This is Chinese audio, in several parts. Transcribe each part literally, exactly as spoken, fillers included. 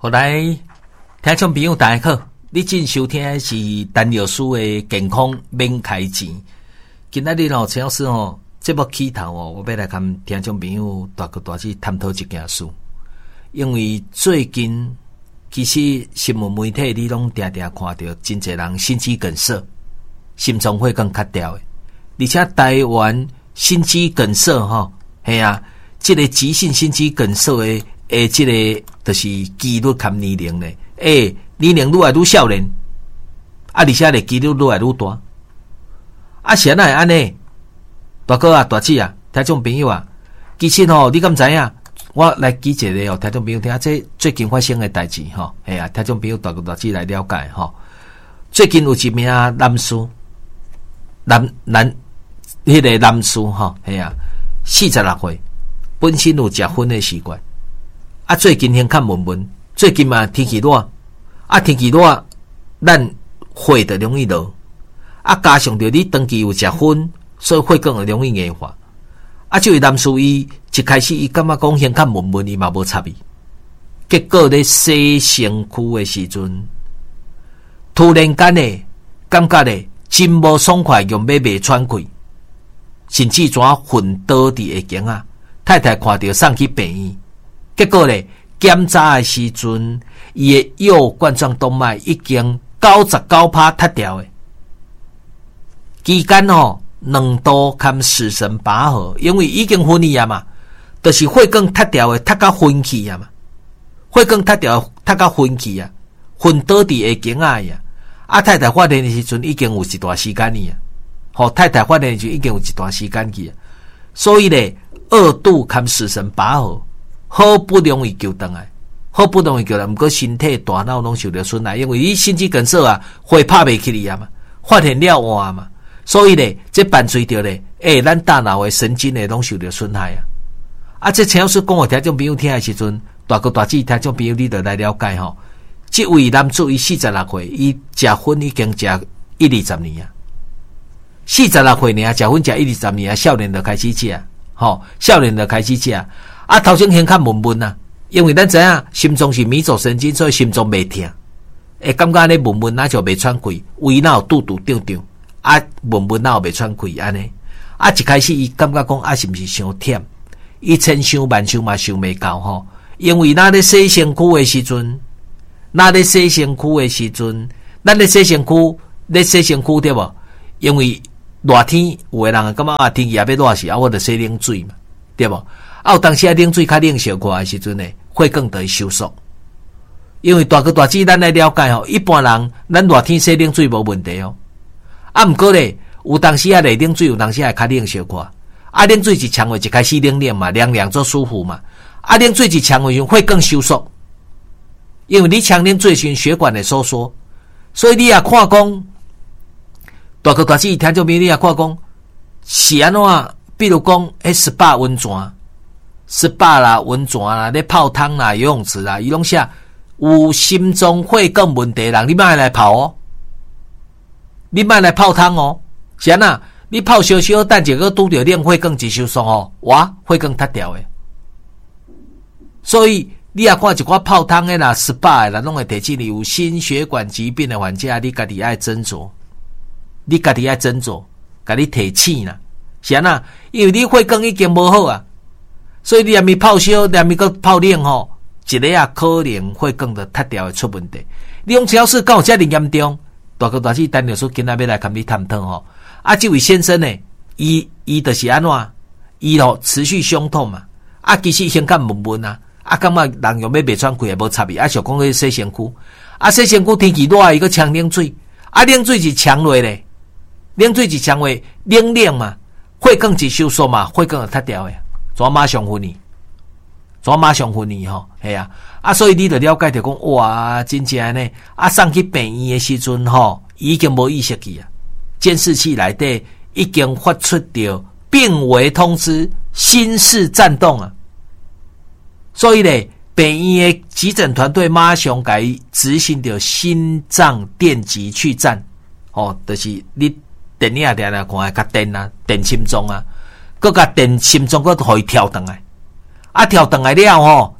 后来听众朋友大家好，你正收听的是陈老师的健康免开钱。今仔日哦，陈老师哦，节目起头哦，我要来跟听众朋友大个大致探讨一件事。因为最近其实新闻媒体你拢常常看到真侪人心肌梗塞、心脏血管卡掉的，而且台湾心肌梗塞吼，系啊，这个急性心肌梗塞的诶，这个就是几率含年龄咧，诶，年龄愈来愈少年，啊，而且咧几率愈来愈大，啊，是安那会安尼？大哥啊，大姐啊，听众朋友啊，其实吼，你敢知影？我来举一个哦，听众朋友听这最近发生的代志吼，系啊，听众朋友大哥大姐来了解吼。最近有一名男士，男男迄、那个男士吼，系啊，四十六岁，本身有食薰的习惯，啊，最近先看闷闷，最近嘛天气热，啊天气热，咱血就容易落，啊加上着你长期有食薰，所以血管会容易硬化。啊，这位男士伊一开始伊感觉讲先看闷闷，伊嘛无插伊，结果咧洗身躯的时阵，突然间咧感觉咧真无爽快，用要袂喘气，甚至怎昏倒伫下间啊！太太看到送去病院，结果咧检查的时阵，伊的右冠状动脉已经九十九趴塌掉诶，期间吼。两度堪死神拔河，因为已经昏去啊嘛，就是血管塌掉的，塌到昏去啊嘛，血管塌掉，塌到昏去啊，昏倒伫下颈啊呀。啊，太太发现的时阵已经有一段时间去啊，好，太太发现的时阵已经有一段时间去啊，所以咧二度堪死神拔河，好不容易救回来，好不容易救来，不过身体大脑拢受到损害，因为伊心肌梗塞啊，血拍袂起哩啊嘛，发现了换嘛。所以咧，这伴随着咧，诶、欸，咱大脑的神经咧，拢受到损害啊！啊，这陈老师讲互听众朋友听的时阵，大哥大姐听众朋友你着来了解吼。这位男子伊四十六岁，伊食薰已经食一二十年啊，四十六岁呢，食薰食一二十年啊，少年就开始食，吼，少年就开始食。啊，头先先较闷闷啊，因为咱知影心脏是迷走神经，所以心脏袂痛，会感觉咧闷闷，那就袂喘气，胃哪有肚肚胀胀。啊，闷闷哪有袂喘气安尼？啊，一开始伊感觉讲啊，是毋是伤忝？伊千想万想嘛想袂到吼，因为咱咧洗身躯的时阵，咱咧洗身躯的时阵，咱咧洗身躯，咧洗身躯对无？因为热天有诶人感觉啊，天气也要热时啊，我着洗冷水嘛，对无？啊，有当时啊冷水较冷小可的时阵呢，血管就会收缩。因为大哥大姐咱来了解吼，一般人咱热天洗冷水无问题哦。啊，毋过咧，有当时啊，咧冷水，有当时啊，较冷小可。啊，冷水一呛话，一开始冷冷嘛，凉凉做舒服嘛。啊，冷水一呛话，会更收缩，因为你呛冷水时，血管会收缩，所以你也看讲，大哥大姐听众朋友，你也看讲，是安怎？比如讲，迄十八温泉、十八啦、温泉啦、咧泡汤啦、游泳池啦，伊拢写有心脏血管问题的人，你莫来泡哦。你莫来泡汤哦，是安那？你泡烧烧，等一个拄着冷血管一收缩哦，哇，血管塌掉诶。所以你也看一寡泡汤诶啦、S P A 诶啦，拢会提起你有心血管疾病诶患者，你家己爱斟酌，你家己爱斟酌，家己提醒啦，是安那？因为你血管已经无好啊，所以你连咪泡烧，连咪个泡冷吼，一个啊可能血管就塌掉会出问题。你用只要是到遮尔严重。大哥大姐，陈老师今仔要来跟你探讨吼。啊，这位先生呢，伊伊就是安怎？伊咯持续胸痛嘛。啊，其实先较闷闷啊。啊，感觉人用要袂喘气也无插伊。啊，想讲去洗身躯。啊，洗身躯天气热，伊个呛冷水。啊，冷水是呛落咧。冷水是呛话冷冷嘛，血管一收缩嘛，血管就塌掉诶。怎马上昏去？怎马上昏去吼？系啊。啊，所以你就了解着讲，哇，真正呢，啊，送去病院的时阵吼，已经无意识去啊，监视器内底已经发出着病危通知，心室颤动啊。所以咧，病院的急诊团队马上甲伊执行着心脏电击去颤，哦，就是你电影定定看甲电啊，电心脏啊，佮甲电心脏佮互伊跳转来，啊，跳转来了吼。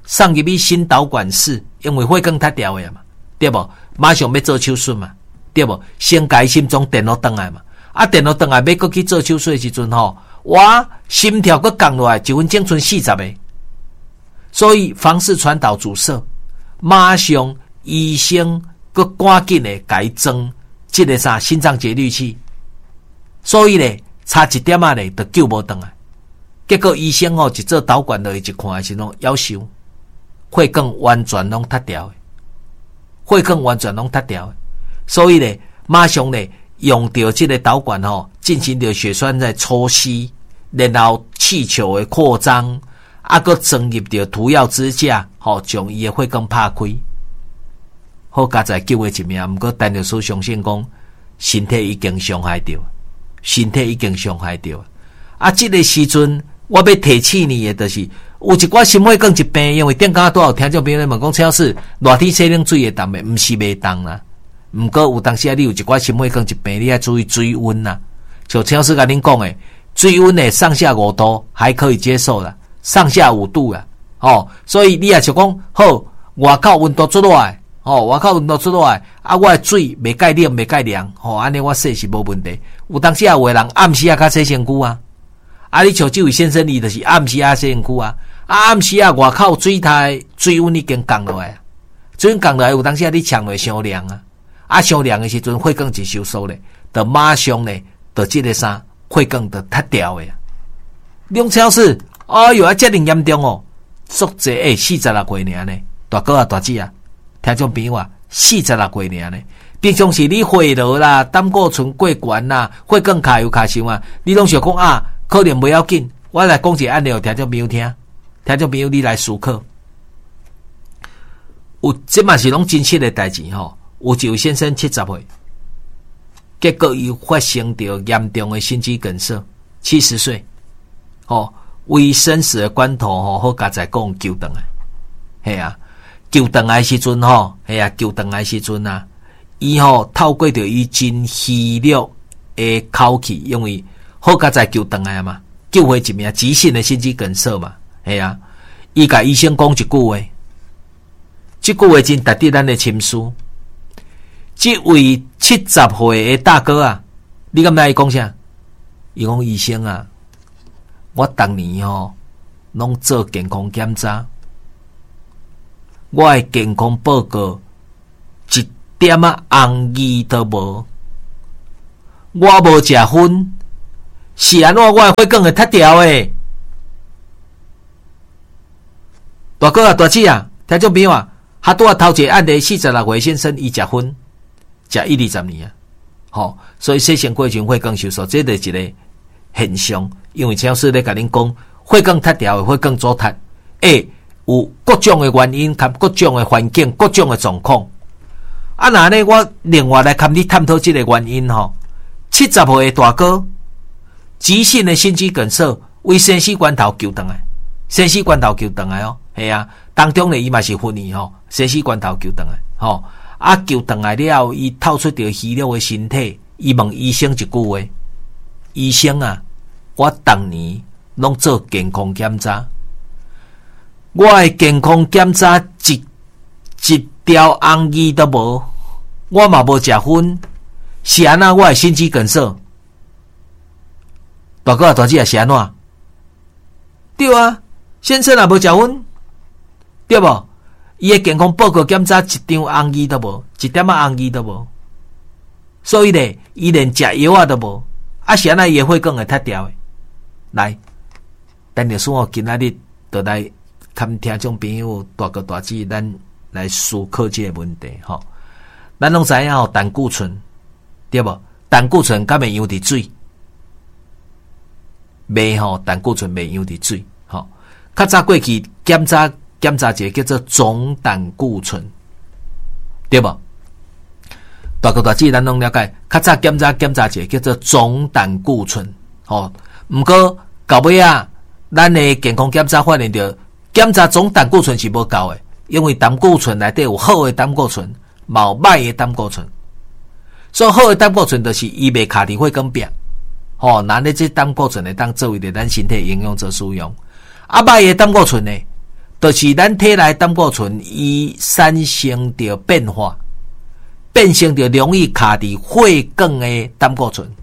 送入去心导管室，因为血管塌掉的嘛，对不？马上要做手术嘛，对不？先改心脏电落回来嘛，啊，电落回来要搁去做手术的时阵吼，哇，心跳搁降落来，一分钟剩四十个，所以房室传导阻塞，马上医生搁赶紧的改装这个啥心脏节律器，所以咧差一点啊咧，就救无回来。结果医生哦，一做导管落去一看的时候，夭寿血管完全拢塌掉的，血管完全拢塌掉的，所以咧，马上咧用到这个导管吼，进行着血栓在抽吸，然后气球的扩张，啊，搁装入着涂药支架，吼，将伊的血管拍开。好佳在救的一命，毋过陈律师相信讲，身体已经伤害着，身体已经伤害着。啊，这个时阵。我要提醒你的，就是有一寡心血管疾病，因为电话多少听众朋友问讲，陈老师，热天洗冷水会冻的，不是袂冻啦。不过有当时啊，你有一寡心血管疾病，你要注意水温啦。像陈老师甲恁讲的，水温呢上下五度还可以接受啦，上下五度啦。哦，所以你也想讲，好，外口温度出来，哦，外口温度出来，啊，我的水袂介冷，袂介凉，哦，安尼我洗是无问题。有当时啊，有的人暗时啊，较洗身躯啊。啊！你像这位先生，你就是暗时啊，洗身躯啊，啊暗时啊，外口水台水温已经降落来，水温降落来，有当时啊，你呛落伤凉啊，啊伤凉的时阵，血管就收缩咧，就马上咧，就这个啥，血管就塌掉的。两超市，哎哟，啊，这么严重哦，足济诶，四十六岁尔呢，大哥啊，大姐啊，听众朋友啊，四十六岁尔呢。平常时你血落啦，胆固醇过悬啦，血管卡又卡伤啊，你拢想讲啊？可能不要紧，我来讲一个案例，听众朋友听，听众朋友你来思考。有这嘛是拢真实的代志吼。有一位先生七十岁，结果伊发生着严重的心肌梗塞，七十岁，吼，为生死的关头吼，好佳在讲救回来，系啊，救回来时阵吼，系啊，救回来时阵啊，伊吼透过着伊真虚弱的口气，因为。好佳在救回来嘛，救回一名急性的心肌梗塞嘛，系啊，伊甲医生讲一句话，这句话真值得咱的深思。这位七十岁的大哥啊，你敢知伊讲啥？伊讲医生啊，我当年吼、哦、拢做健康检查，我的健康报告一点啊红字都无，我无食薰。是安怎我的血管会塌掉诶？大哥啊，大姐啊，听众朋友啊，他拄啊头一个案例四十六岁先生，伊食薰食一二十年啊，吼、哦，所以洗身过程血管收缩，这就是一个现象。因为陈老师咧甲恁讲，血管塌掉的血管阻塌，诶，有各种的原因，及各种的环境，各种的状况。啊，那呢，我另外来跟你探讨这个原因吼。七十岁的大哥。急性的心肌梗塞，为生死关头救回来，生死关头救回来哦，系啊，当中呢伊嘛是昏迷吼，生死关头救回来，吼、哦，啊救回来了后，伊透出着虚弱的身体，伊问医生一句话：医生啊，我当年拢做健康检查，我的健康检查一一条红字都无，我嘛无食薰，是安那我的心肌梗塞？大哥啊，大姐啊，是安怎？对啊，先生也无食薰，对无？伊的健康报告检查一张红字都无，一点仔红字都无，所以咧，伊连食药啊都无，啊是安那伊的血管会塌掉的。来，陈律师我今仔日就来跟听众朋友大哥大姐，咱来思考这个问题吼。咱拢知影吼，胆固醇对无？胆固醇敢会养伫水？袂吼，胆固醇袂养伫水，吼。较早过去检查检查一个叫做总胆固醇，对无？大哥大姐，咱拢了解。较早检查检查一个叫做总胆固醇，吼。毋过到尾啊，咱的健康检查发现着，检查总胆固醇是无够的，因为胆固醇内底有好的胆固醇，嘛有歹的胆固醇。所以好的胆固醇就是伊袂卡伫血管壁。吼、哦，咱咧这胆固醇会当作为着咱身体营养做使用，啊，歹的胆固醇呢， 就是咱体内胆固醇伊产生着变化，变成着容易卡伫血管的胆固醇。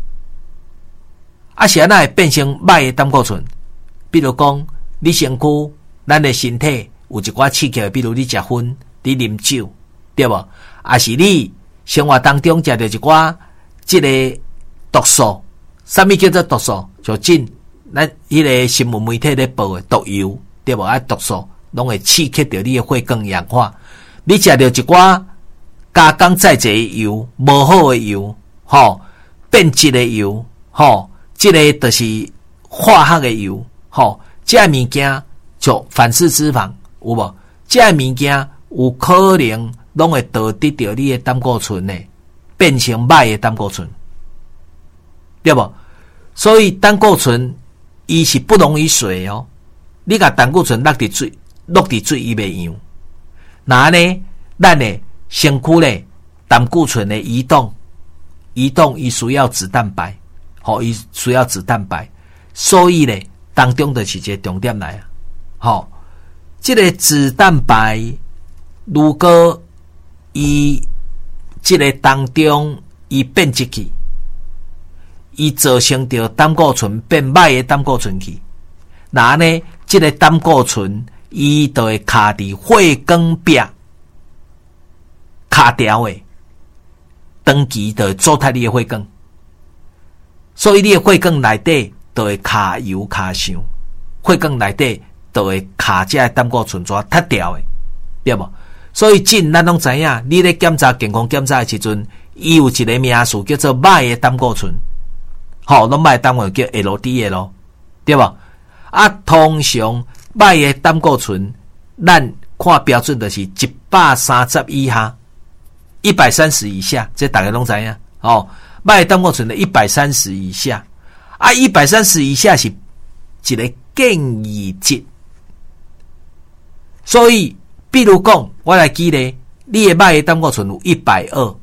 啊，是安那会变成歹的胆固醇？比如讲，你身躯咱的身体有一寡刺激，比如你食薰、你啉酒，对无？啊，是你生活当中食着一寡即个毒素，啥物叫做毒素？就进咱迄个新闻媒体咧报的毒油，对无？啊，毒素拢会刺激着你的血管氧化。你食着一寡加工再制的油，无好的油，吼，变质的油，吼。这个就是化学的油，吼，这物件就反式脂肪，有无？这物件有可能拢会导致到你的胆固醇呢变成歹的胆固醇，对无？所以胆固醇伊是不溶于水哦。你甲胆固醇落伫水，落伫水伊袂样。那呢，咱的身躯咧胆固醇的移动，移动伊需要脂蛋白。吼，伊需要脂蛋白，所以咧当中就是一个重点来啊。吼，这个脂蛋白如果伊这个当中伊变质去，伊造成着胆固醇变歹的胆固醇去，那呢，这个胆固醇伊就会卡伫血管壁卡掉的，长期就会阻碍你的血管。所以你的血管内底就会卡油卡伤，血管内底就会卡这个胆固醇抓脱掉的，对无？所以真咱拢知影，你咧检查健康检查的时阵，伊有一个名词叫做歹的胆固醇，吼，拢歹的胆固醇叫 L D L， 对无？啊，通常歹的胆固醇，咱看标准就是一百三十以下，一百三十以下，这大家拢知影，哦。歹的胆固醇的一百三十以下，啊，一百三十以下是一个建议值。所以，比如讲，我来举例，你的歹的胆固醇有一百二，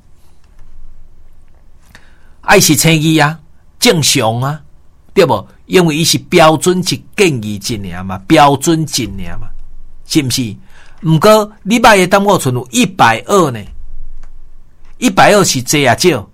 爱是乘以啊，正常啊，对不？因为伊是标准值建议值尔嘛，标准值尔嘛，是不是？不过，你歹的胆固醇有一百二呢，一百二是多啊少？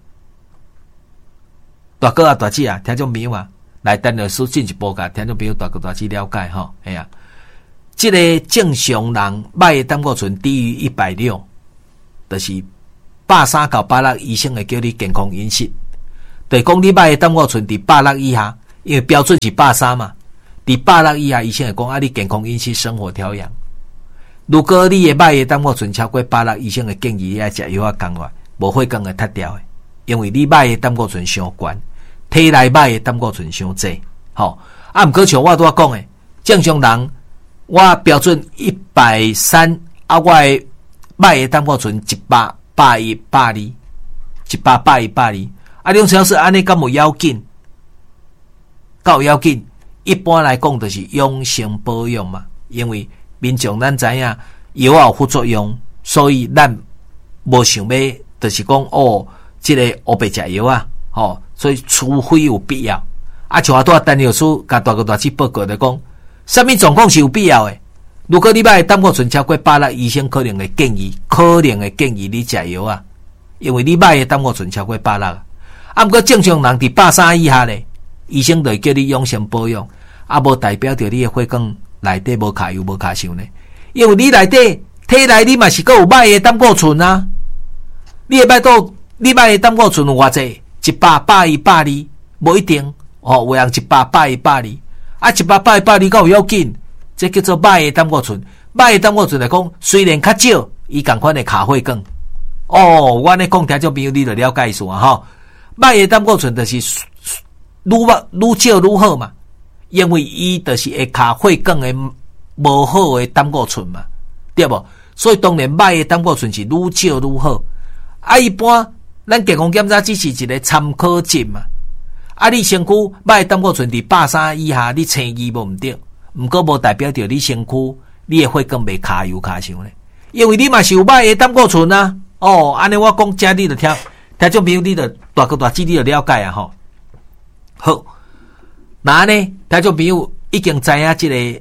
大哥啊，大姐啊，听众朋友啊，来等下书进一步甲听众朋友大哥大姐了解吼，哎呀，这个正常人歹的胆固醇低于一百六，就是百三到百六医生会叫你健康饮食。对，讲你歹的胆固醇伫百六以下，因为标准是百三嘛，伫百六以下医生会讲啊，你健康饮食生活调养。如果你的歹的胆固醇超过百六，医生会建议你爱食药啊降落，无血管会脱掉的，因为你歹的胆固醇伤悬。体内歹的胆固醇伤济，吼啊！毋过像我拄仔讲的，正常人我标准一百三，啊，我的歹的胆固醇一百、百一、百二，一百、百一、百二，啊，两条是安尼，敢有要紧？敢有要紧？一般来讲，就是养生保养嘛，因为民众咱知影药有副作用，所以咱无想要，就是讲哦，这个黑白食药啊，吼。所以，除非有必要，啊，像我拄仔陈药师甲大哥大姐报告来讲，什么状况是有必要的？如果你歹胆固醇超过百六，医生可能会建议，可能会建议你食药啊，因为你歹的胆固醇超过百六，啊，不过正常人伫百三以下咧，医生就会叫你养生保养，啊，无代表着你的血管内底无卡油无卡伤呢，因为你内底体内你嘛是阁有歹的胆固醇啊，你会歹到你歹的胆固醇有偌济？一百、百一、百二，无一定哦。有人一百、百一、百二，啊，一百、百一、百二，够有要紧。这叫做歹的胆固醇。歹的胆固醇来讲，虽然较少，伊共款的卡血管。哦，我呢讲听众朋友，你就了解一下哈。歹的胆固醇就是愈愈少愈好嘛，因为伊就是会卡血管的无好的胆固醇嘛，对不？所以当然歹的胆固醇是愈少愈好。啊，一般。咱健康检查只是一个参考值嘛，啊，你身躯歹胆固醇伫百三以下，你乘二无毋对，毋过无代表着你身躯你的血管袂卡油卡伤咧，因为你嘛是有歹的胆固醇啊。哦，安尼我讲遮你就听，听众朋友你就大哥大姐你就了解啊吼。好，那呢，听众朋友已经知影即个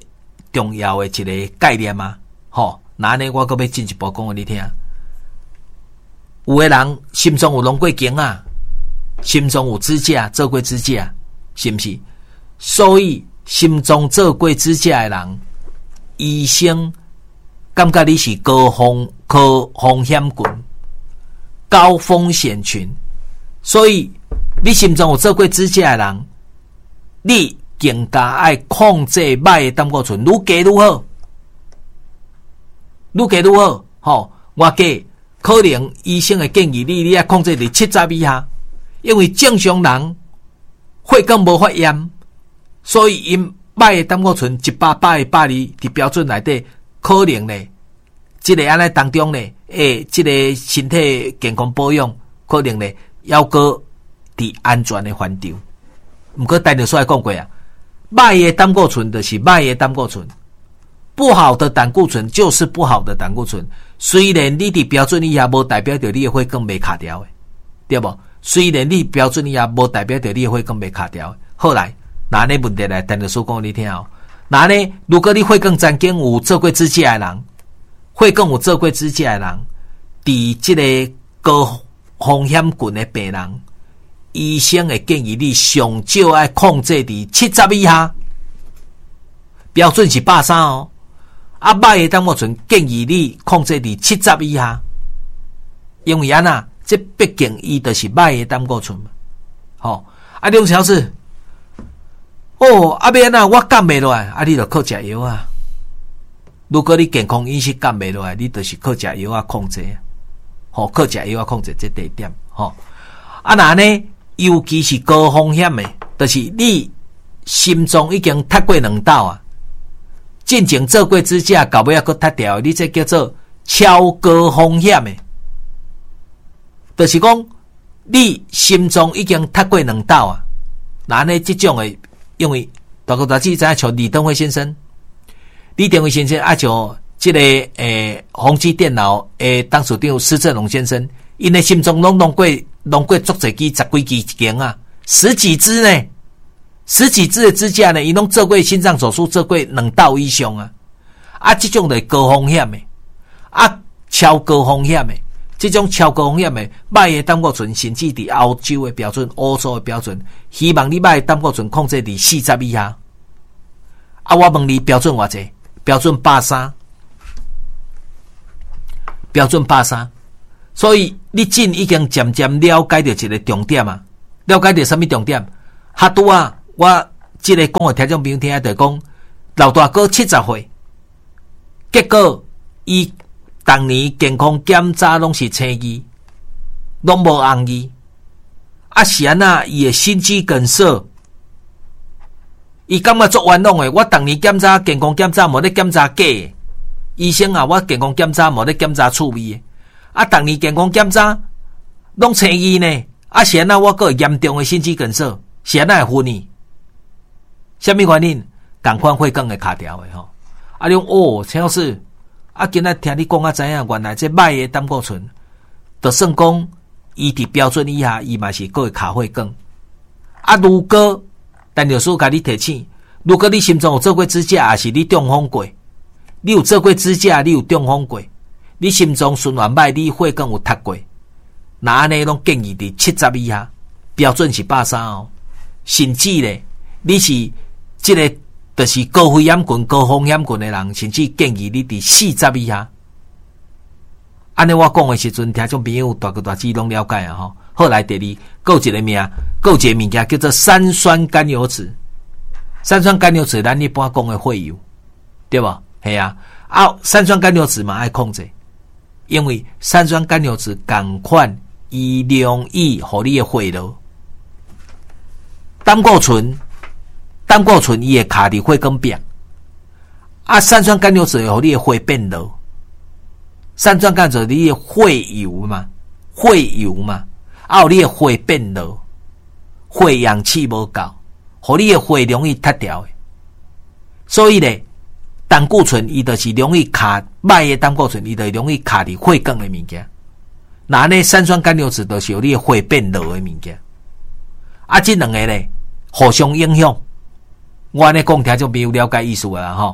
重要的一个概念啊。吼，那呢我阁要进一步讲互你听。有个人心中有弄过经啊，心中有指甲做过指甲，是毋是？所以心中做过指甲的人，医生感觉你是高风高风险群、高风险群，所以你心中有做过指甲的人，你更加爱控制歹的胆固醇，愈加愈好，愈加愈好。吼，我计可能医生的建议你，你要控制伫七十以下，因为正常人血管无发炎，所以因歹的胆固醇一百百的百二伫标准内底，可能呢，即个安尼当中呢，诶，即个身体健康保养，可能呢，要搁伫安全的范畴。毋过陈律师也讲过啊，歹的胆固醇就是歹的胆固醇，不好的胆固醇就是不好的胆固醇。虽然你伫标准以下，无代表着你的血管袂卡掉的，对无？虽然你标准以下，无代表着你的血管袂卡掉的。后来，那呢问题来，陈律师讲你听哦。那呢，如果你血管曾经有做过指甲的人，血管有做过指甲的人，伫即个高风险群的病人，医生会建议你上少爱控制伫七十以下，标准是百三哦。啊，歹的胆固醇建议你控制伫七十以下，因为安那，这毕竟伊就是歹的胆固醇嘛。吼，啊，梁小姐，哦，啊，要安那我减袂落来，啊，你就靠食药啊。如果你健康饮食减袂落来，你就是靠食药啊控制，吼，靠食药啊控制这第一点，吼。啊，那呢，尤其是高风险的，就是你心脏已经踢过两道啊。进前做过指甲，到尾啊佫脱掉，你这叫做超高风险的，就是讲你心脏已经脱过两道啊。那呢，这种的，因为大家大家知影像李登辉先生，李登辉先生啊，像这个诶，宏基电脑诶，董事长施正荣先生，因的心脏拢弄过弄过足侪支十几支间啊，十几支呢。十几支的支架呢，伊拢做过心脏手术，做过两道以上啊！啊，这种就是高风险的，啊，超高风险的，这种超高风险的，歹的胆固醇甚至伫欧洲的标准、欧洲的标准，希望你歹的胆固醇控制伫四十以下。啊，我问你标准偌济？标准百三，标准百三。所以你真已经渐渐了解到一个重点啊！了解到什么重点？哈拄啊！我即个讲的听众朋友听下，就讲老大哥七十岁，结果伊当年健康检查拢是青字，拢无红字。啊是安那伊的心肌梗塞，伊感觉足冤枉的。我当年检查健康检查无咧检查假的，医生啊，我健康检查无咧检查趣味的。啊，当年健康检查拢青字呢，啊是安那我个严重的心肌梗塞，是安那会昏呢？什么原因？同款血管会卡掉的吼。啊，你讲哦，陈老师，啊，今仔听你讲啊，知影原来这歹的胆固醇，就算讲伊伫标准以下，伊嘛是个会卡血管。啊，如果陈律师甲你提醒，如果你心中有做过指甲，也是你中风过，你有做过指甲，你有中风过，你心脏循环歹，你血管有塌过，那安尼拢建议伫七十以下，标准是百三哦，甚至咧，你是。这个就是高危险群、高风险群的人，甚至建议你伫四十以下。安尼我讲的时阵，听众朋友大个大致拢了解啊吼。后来第二，还有一个名，还有一个物件叫做三酸甘油酯。三酸甘油酯，咱一般讲的血油，对吧？系啊，啊，三酸甘油酯嘛爱控制，因为三酸甘油酯同款，伊容易互你的血流。胆固醇。胆固醇伊会卡伫血管壁，啊，三酸甘油酯会互你的血变柔，三酸甘油酯你的血油嘛，血油嘛，啊，互你的血变柔，血氧气无够，互你的血容易脱掉的。所以咧，胆固醇伊就是容易卡，歹的胆固醇伊就容易卡伫血管的物件。那呢，三酸甘油酯就是互你的血变柔的物件。啊，这两个咧互相影响。我安尼讲，听众朋友了解意思啦吼。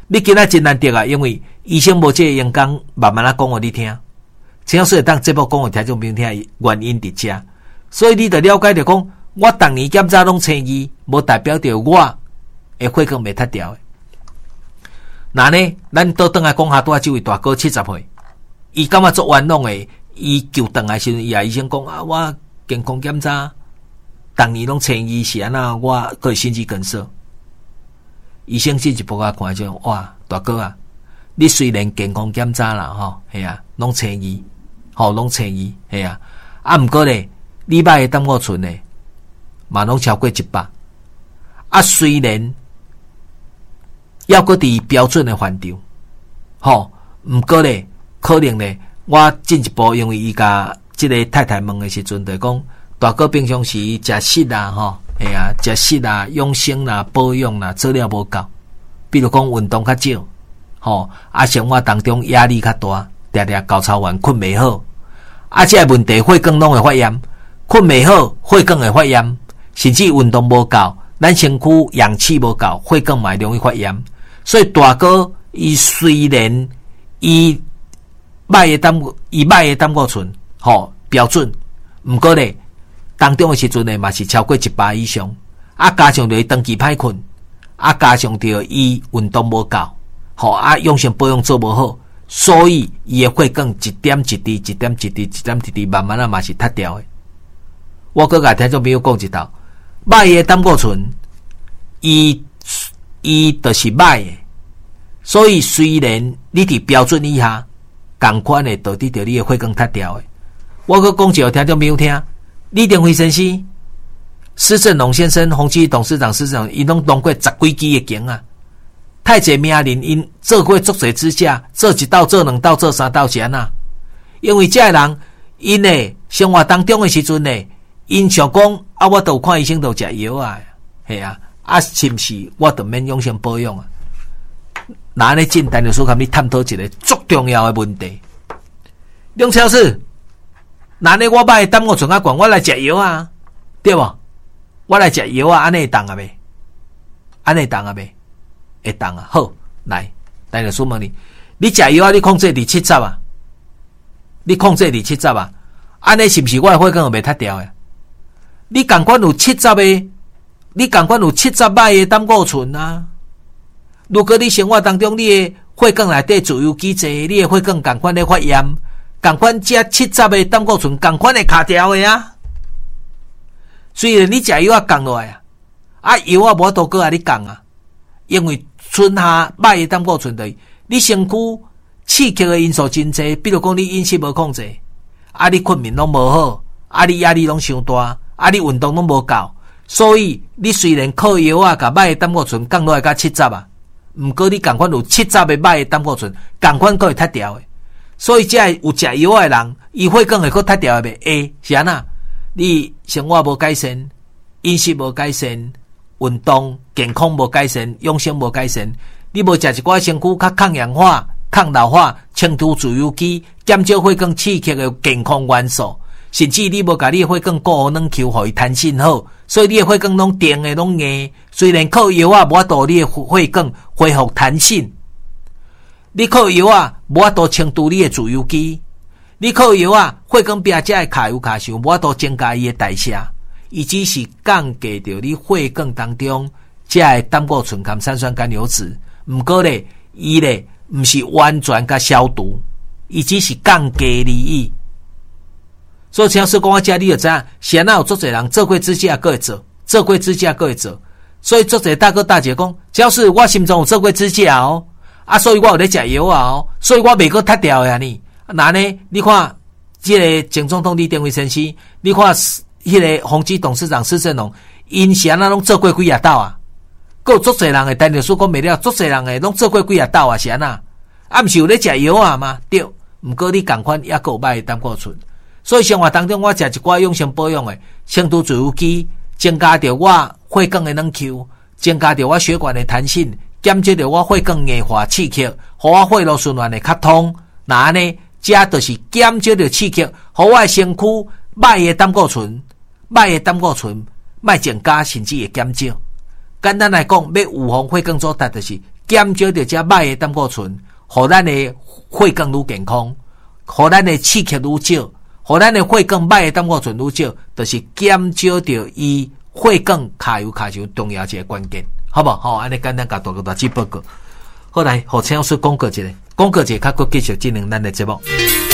你今仔真难得啊，因为医生无这个阳光慢慢啊讲互你听。陈老师会当节目讲互听众朋友听的原因伫遮，所以你得了解着讲，我逐年检查拢青二，无代表着我会血管袂塌掉的。那呢，咱倒转来讲下，拄啊，这位大哥七十岁，伊感觉做冤枉的，伊就转来时阵，伊啊医生讲啊，我健康检查，逐年拢青二是安那，我佫心肌梗塞。医生进一步啊看就哇，大哥啊，你虽然健康检查啦吼，系啊，拢青二，吼拢青二，系啊，啊毋过咧，你摆的胆固醇咧，嘛拢超过一百，啊虽然要搁伫标准的范畴，吼，毋过咧，可能咧，我进一步因为伊甲即个太太问的时阵，就讲大哥平常时食食啦吼。哎呀，食食啦、养生啦、保养啦，做了无够。比如讲运动较少，吼，啊生活当中压力较大，常常高操完困袂好，啊这个问题血管拢会发炎，困袂好，血管会发炎，甚至运动无够，咱身躯氧气无够，血管嘛容易发炎。所以大哥伊虽然伊歹的胆伊歹的胆固醇，吼标准，毋过咧。当中的时阵呢，嘛是超过一百以上，啊加上着伊长期歹困，啊加上着伊运动无够，吼啊养生保养做无好，所以伊的血管一点一滴、一点一滴、一点一滴，慢慢啊嘛是塌掉的。我搁甲听众朋友讲一道，歹的胆固醇，伊伊就是歹的，所以虽然你伫标准以下，同款的导致着你的血管塌掉的。我搁讲一个听众朋友听。李登辉先生、施正荣先生、宏基董事长施正荣，伊拢当过十几支的经啊，太济名人因做过足侪支架，做一道、做两道、做三道是安那？因为这个人因呢生活当中的时阵呢，因想讲啊，我都有看医生都食药啊，系啊，啊是毋是我都免养生保养啊？那呢，进单就说，甲你探讨一个足重要的问题，梁超市。那呢，我摆胆固醇啊，管我来食药啊，对无？我来食药啊，安尼会当啊未？安尼当啊未？会当啊。好，来，来就说问你，你食药啊？你控制伫七十啊？你控制伫七十啊？安尼是毋是我的血管会塌掉诶？你共款有七十的，你共款有七十摆的胆固醇啊？如果你生活当中你的血管内底自由基质，你的血管共款咧发炎。共款食七十的胆固醇，共款会卡掉的啊！虽然你食药啊降落来啊，啊药啊无多个啊你降啊，因为剩下歹的胆固醇的，你身躯刺激的因素真济，比如讲你饮食无控制，啊你困眠拢无好，啊你压力拢伤大，啊你运动拢无够，所以你虽然靠药啊，甲歹的胆固醇降落来甲七十啊，毋过你共款有七十的歹的胆固醇，共款佫会塌掉的。所以，这有食药的人，伊血管会佫塌掉未？会是安那？你生活无改善，饮食无改善，运动健康无改善，养生无改善，你无食一寡身躯较抗氧化、抗老化、清除自由基、减少血管刺激的健康元素，甚至你无甲你的血管固好软 Q， 互伊弹性好，所以你的血管拢定的拢硬。虽然靠药啊，无法度你的血管恢复弹性。你靠药啊，无法度清除你的自由基；你靠药啊，血管壁才会卡油卡伤，无法度增加伊的代谢，伊只是降低着你血管当中这个胆固醇含三酸甘油酯。毋过咧，伊咧毋是完全甲消毒，伊只是降低而已。所以，像说讲我遮，你就知影，现在有足侪人做过支架，佫会做；做过支架，佫会做。所以，足侪大哥大姐讲，只要是我心中有做过支架哦。啊，所以我有咧食药啊，哦，所以我袂阁塌掉呀呢。那呢，你看，这个前总统李登辉先生，你看，迄个宏基董事长施正荣，因是安那拢做过几啊道啊？佫有足侪人诶，单着说讲袂了，足侪人诶拢做过几啊道啊？是安那？啊，毋是有咧食药啊吗？对，毋过你共款也佫有歹诶胆固醇，所以生活当中我食一寡养生保养诶，清除自由基，增加着我血管诶软 Q， 增加着我血管诶弹性。减少着我血管硬化刺激，互我血路循环会较通。那安尼，这就是减少着刺激，互我身躯歹的胆固醇、歹的胆固醇，莫增加甚至会减少。简单来讲，要预防血管阻塞，就是减少着遮歹的胆固醇，互咱的血管愈健康，互咱的刺激愈少，互咱的血管歹的胆固醇愈少，就是减少着伊血管卡油卡伤重要一个关键，好无？好，安尼简单甲大家大致报告。好来，互陈老师广告一下，广告一下，较佫继续进行咱的节目。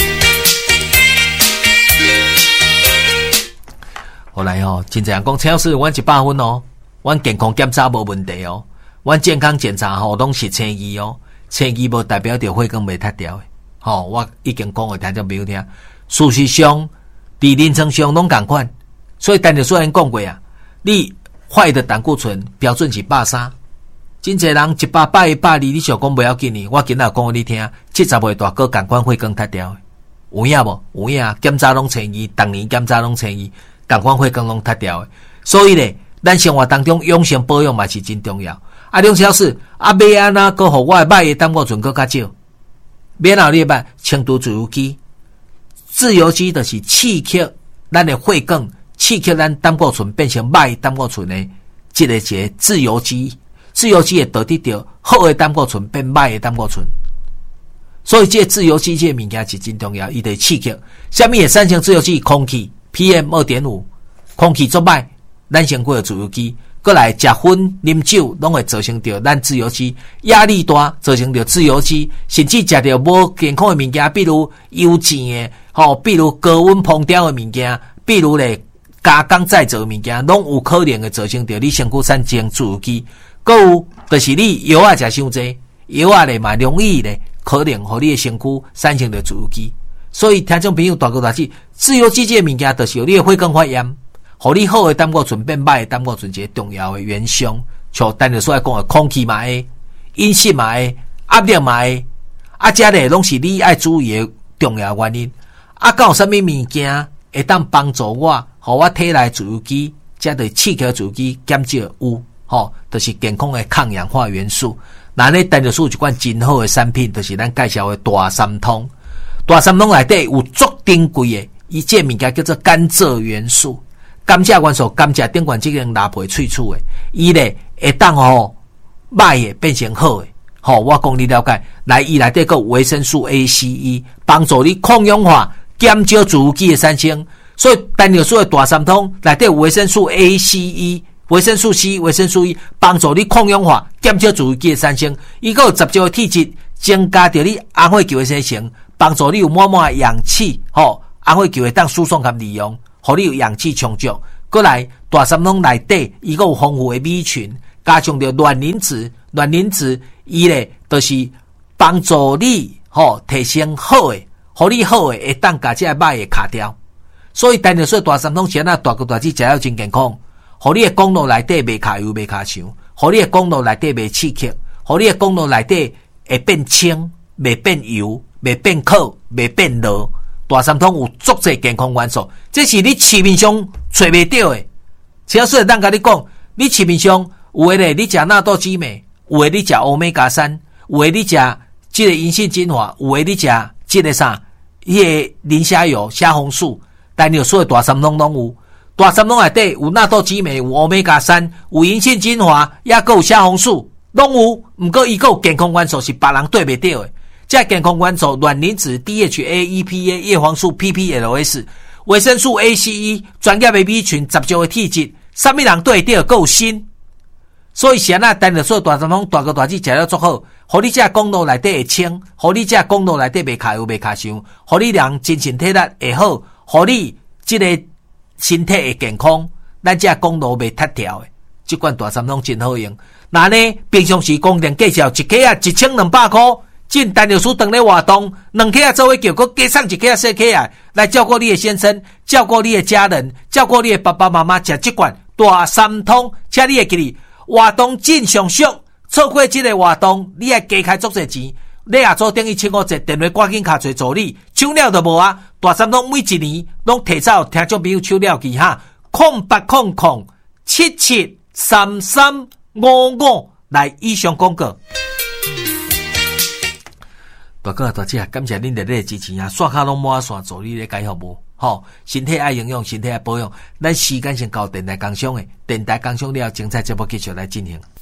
好来哦，真侪人讲陈老师，阮一百分哦，阮健康检查无问题哦，阮健康检查吼拢是青衣哦，青衣无代表着血管袂塌掉的。吼、哦，我已经讲互听众朋友听，事实上，伫临床上拢共款，所以陈老师已经讲过啊，你坏的胆固醇标准是百三，真侪人一百、百一、百二，你想讲不要紧呢？我今仔讲互你听，七十岁大哥共款血管塌掉的，有影无？有影，检查拢青衣，逐年检查拢青衣。共款血管拢塌掉的，所以咧，咱生活当中养生保养嘛是真重要。啊，梁老师，啊，要安怎个互我的歹的胆固醇更较少？免后你捌轻度自由基，自由基就是刺激咱的血管，刺激咱胆固醇变成歹胆固醇的，这个一个自由基，自由基会导致着好的胆固醇变歹的胆固醇。所以这个自由基这个物件是真重要，伊得刺激。什么的三型自由基？空气。P M 二点五， 空气作歹，咱身躯的自由基，过来食薰、啉酒，拢会造成着咱自由基压力大，造成着自由基，甚至食着无健康的物件，比如油煎的，吼、哦，比如高温烹调的物件，比如咧加工再造的物件，拢有可能会造成着你身躯产生自由基。搁有就是你药啊食伤济，药啊咧嘛容易咧，可能互你的身躯产生着自由基。所以听众朋友大哥大姐，自由基这个物件就是你的血管发炎，互你好的胆固醇变歹的胆固醇一个重要的元凶。像单日所讲的空气嘛会，饮食嘛会，压力嘛会，啊，这咧拢是你爱注意的重要原因。啊，敢有啥物物件会当帮助我，互我体内自由基，这对刺激自由基减少有，吼，就是健康的抗氧化元素。那呢，单日所一款真好的产品，就是咱介绍的大三通。大三通内底有足珍贵的，伊这物件叫做甘蔗元素。甘蔗元素，甘蔗顶管即个拉皮萃取的，伊咧会当吼歹的变成好的。吼、哦，我讲你了解，来伊内底个维生素 A、C、E， 帮助你抗氧化，减少自由基的产生。所以单尿素的大三通内底有维生素 A、C、E， 维生素 C、维生素 E， 帮助你抗氧化，减少自由基的产生。伊个有十种的体质，增加着你红血球的生成。帮助你有满满的氧气，吼，红血球会当输送和利用，互你有氧气充足。过来，大三通内底伊个有丰富的米群，加上着卵磷脂，卵磷脂伊咧就是帮助你吼提升好的，互你好的会当甲这歹的卡掉。所以，单日说大三通是安那大个大子食了真健康，互你的公路内底袂卡油袂卡伤，互你的公路内底袂刺激，互你的公路内底会变清，袂变油。袂变苦，袂变老，大三通有足侪健康元素，这是你市面上找袂到的。只要是咱甲你讲，你市面上有诶咧，你食纳豆激酶，有诶你食欧米伽三，有诶你食即个银杏精华，有诶你食即个啥，迄个磷虾油、虾红素，但你有所有大三通拢有。大三通内底有纳豆激酶，有欧米伽三，有银杏精华，也个有虾红素，拢有。毋过伊个有健康元素是别人对袂到的。这健康元素卵磷脂 D H A E P A 叶黄素 P P L S 维生素 A C E 专业的米群十种的体质，什么人对得够新？所以现在单日所大三通大个大子食了足好，互你这公路内底会清，互你这公路内底袂卡油袂卡伤，互你人精神体力会好，互你这个身体会健康，咱这公路袂塌掉的。这款大三通真好用。那呢，平常时工店介绍一克啊一千两百块。进单尿素等咧活动，两克啊做伙叫，佮加上一克啊小克啊，来照顾你的先生，照顾你的家人，照顾你的爸爸妈妈，食这罐大三通，请你会记哩，活动真上俗，错过这个活动，你还加开足侪钱。你也做等于七五折，电话赶紧卡做助理，抢了就无啊！大三通每一年拢提早听众朋友抢了去哈，空八空空七七三三五五来以上广告。大哥大姐，感谢恁热烈支持啊！刷卡拢满线助理咧解服务，吼，身体爱营养，身体爱保养。咱时间先到电台工商诶，电台工商了，精彩节目继续来进行。